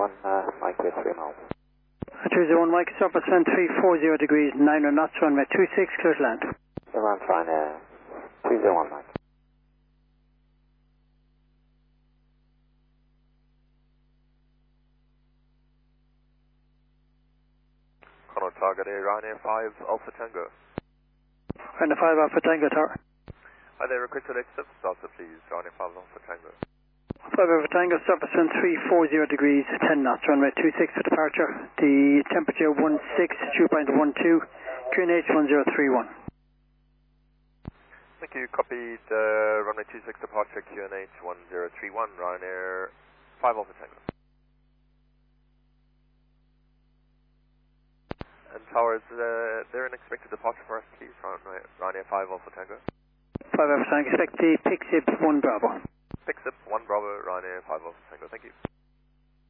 201, Mike with 3 miles. 201 Mike, surface wind 340 degrees, 9 knots, runway 26, clear to land. I'm fine, 201 Mike. Connor target Ryanair 5 Alpha Tango. Ryanair 5 Alpha Tango tower. Hi there, request to exit starter please, Ryanair 5 Alpha Tango. 5 Alpha Tango, surface wind 340 degrees, 10 knots, runway 26 for departure. The temperature 16, dew point 12, QNH 1031. Thank you, copied, runway 26 departure, QNH 1031, Ryanair 5 Alpha Tango. And towers, they're an expected departure for us please, Ryanair 5 Alpha Tango. 5 Alpha Tango, expect the PIXIB 1 Bravo. PIXIB 1 Bravo, Ryanair 5 Alpha Tango, thank you.